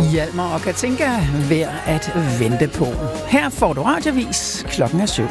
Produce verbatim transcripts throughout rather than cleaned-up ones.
Hjalmar og Katinka værd at vente på. Her får du radiovis. Klokken er syv.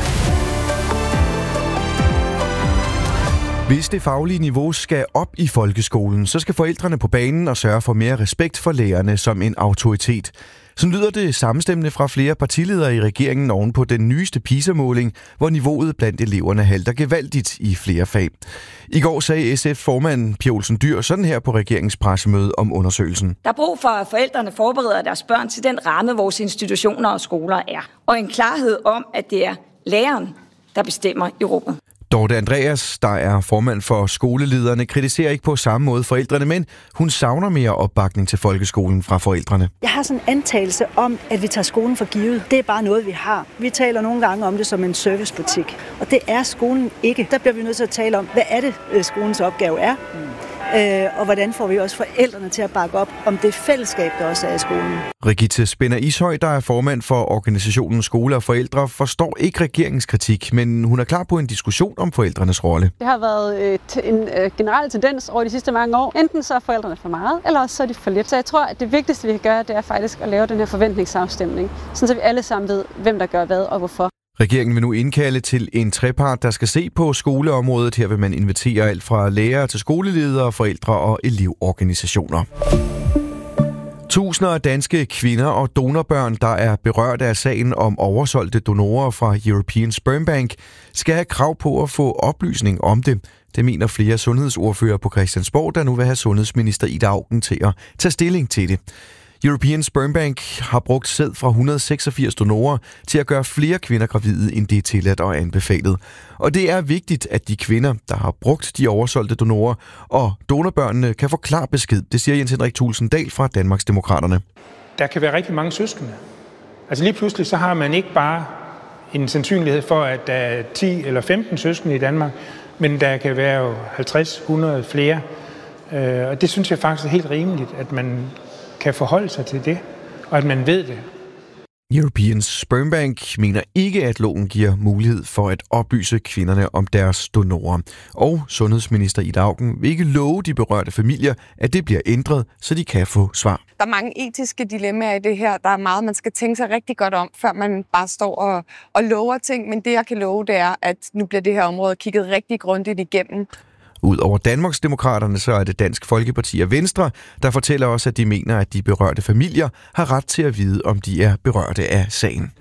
Hvis det faglige niveau skal op i folkeskolen, så skal forældrene på banen og sørge for mere respekt for lærerne som en autoritet. Så lyder det samstemmende fra flere partiledere i regeringen oven på den nyeste PISA-måling, hvor niveauet blandt eleverne halter gevaldigt i flere fag. I går sagde S F-formand Pia Olsen Dyhr sådan her på regeringens pressemøde om undersøgelsen. Der er brug for, at forældrene forbereder deres børn til den ramme, vores institutioner og skoler er. Og en klarhed om, at det er læreren, der bestemmer i rummet. Dorte Andreas, der er formand for skolelederne, kritiserer ikke på samme måde forældrene, men hun savner mere opbakning til folkeskolen fra forældrene. Jeg har sådan en antagelse om, at vi tager skolen for givet. Det er bare noget, vi har. Vi taler nogle gange om det som en servicebutik, og det er skolen ikke. Der bliver vi nødt til at tale om, hvad er det, skolens opgave er, og hvordan får vi også forældrene til at bakke op om det fællesskab, der også er i skolen. Rigitte Spinner Ishøj, der er formand for organisationen Skole og Forældre, forstår ikke regeringens kritik, men hun er klar på en diskussion om forældrenes rolle. Det har været en generel tendens over de sidste mange år. Enten så er forældrene for meget, eller også så er de for lidt. Så jeg tror, at det vigtigste, vi kan gøre, det er faktisk at lave den her forventningsafstemning, så vi alle sammen ved, hvem der gør hvad og hvorfor. Regeringen vil nu indkalde til en trepart, der skal se på skoleområdet. Her vil man invitere alt fra lærere til skoleledere, forældre og elevorganisationer. Tusinder af danske kvinder og donorbørn, der er berørt af sagen om oversolgte donorer fra European Sperm Bank, skal have krav på at få oplysning om det. Det mener flere sundhedsordfører på Christiansborg, der nu vil have sundhedsminister Ida Auken til at tage stilling til det. European Sperm Bank har brugt sæd fra et hundrede og seksogfirs donorer til at gøre flere kvinder gravide, end det er tilladt og anbefalet. Og det er vigtigt, at de kvinder, der har brugt de oversolgte donorer og donorbørnene, kan få klar besked. Det siger Jens Henrik Thulesen Dahl fra Danmarksdemokraterne. Der kan være rigtig mange søskende. Altså lige pludselig så har man ikke bare en sandsynlighed for, at der er ti eller femten søskende i Danmark, men der kan være halvtreds hundrede flere. Og det synes jeg faktisk er helt rimeligt, at man kan forholde sig til det, og at man ved det. European Sperm Bank mener ikke, at loven giver mulighed for at oplyse kvinderne om deres donorer. Og sundhedsminister Ida Auken vil ikke love de berørte familier, at det bliver ændret, så de kan få svar. Der er mange etiske dilemmaer i det her. Der er meget, man skal tænke sig rigtig godt om, før man bare står og, og lover ting. Men det, jeg kan love, det er, at nu bliver det her område kigget rigtig grundigt igennem. Udover Danmarksdemokraterne, så er det Dansk Folkeparti og Venstre, der fortæller os, at de mener, at de berørte familier har ret til at vide, om de er berørte af sagen.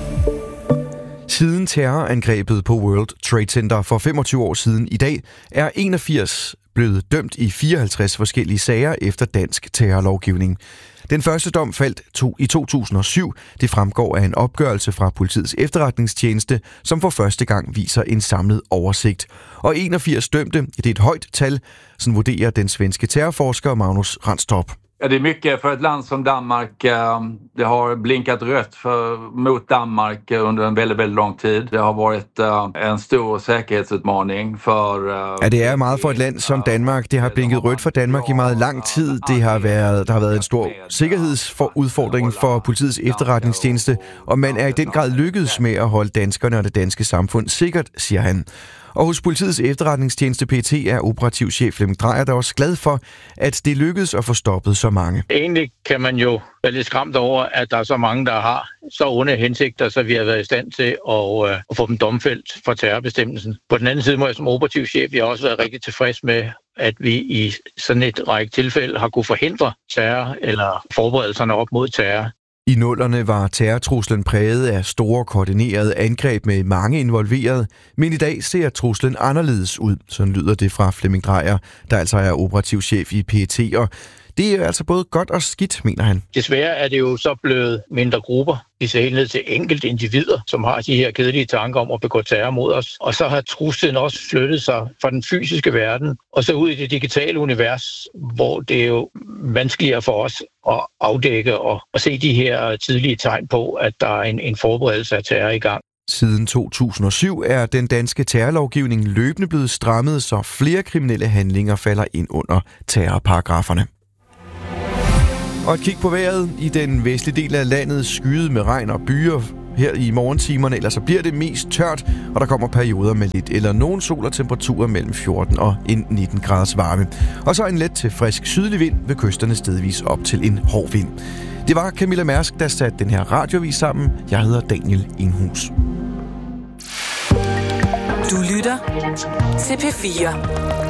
Siden terrorangrebet på World Trade Center for femogtyve år siden i dag, er enogfirs blevet dømt i fireoghalvtreds forskellige sager efter dansk terrorlovgivning. Den første dom faldt to i to tusind og syv. Det fremgår af en opgørelse fra politiets efterretningstjeneste, som for første gang viser en samlet oversigt. Og enogfirs dømte, det er et højt tal, sådan vurderer den svenske terrorforsker Magnus Ranstorp. Ja, det är mycket för ett land som Danmark. Det har blinkat rött för, mot Danmark under en väldigt, väldigt lång tid. Det har varit en stor säkerhetsutmaning för... Ja, det er meget for et land som Danmark. Det har blinket rødt for Danmark i meget lang tid. Det har været, der har været en stor sikkerhedsudfordring for politiets efterretningstjeneste, og man er i den grad lykkedes med at holde danskerne og det danske samfund sikkert, siger han. Og hos politiets efterretningstjeneste P T er operativchef Flemming Drejer der også glad for, at det lykkedes at få stoppet så mange. Egentlig kan man jo være lidt skræmt over, at der er så mange, der har så onde hensigter, så vi har været i stand til at, øh, at få dem domfældt for terrorbestemmelsen. På den anden side må jeg som operativchef jeg har også været rigtig tilfreds med, at vi i sådan et række tilfælde har kunne forhindre terror eller forberedelserne op mod terror. I nullerne var terrortruslen præget af store koordinerede angreb med mange involverede, men i dag ser truslen anderledes ud. Sådan lyder det fra Flemming Drejer, der altså er operativchef i P T, og det er altså både godt og skidt, mener han. Desværre er det jo så blevet mindre grupper. Vi ser helt ned til enkelte individer, som har de her kedelige tanker om at begå terror mod os. Og så har truslen også flyttet sig fra den fysiske verden og så ud i det digitale univers, hvor det er jo vanskeligere for os at afdække og at se de her tidlige tegn på, at der er en, en forberedelse af terror i gang. Siden to tusind og syv er den danske terrorlovgivning løbende blevet strammet, så flere kriminelle handlinger falder ind under terrorparagraferne. Og et kig på vejret. I den vestlige del af landet skyet med regn og byer her i morgentimerne, ellers så bliver det mest tørt, og der kommer perioder med lidt eller nogen sol og temperaturer mellem fjorten og nitten graders varme. Og så en let til frisk sydlig vind ved kysterne stedvis op til en hård vind. Det var Camilla Mærsk, der satte den her radiovis sammen. Jeg hedder Daniel Enhus. Du lytter til P fire.